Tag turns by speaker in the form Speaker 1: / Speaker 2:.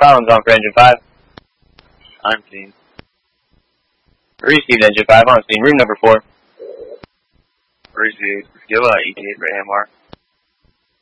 Speaker 1: Collins on for engine 5.
Speaker 2: I'm seen.
Speaker 1: Received engine 5 on scene, room number 4.
Speaker 2: Received. Still ETA for AMR.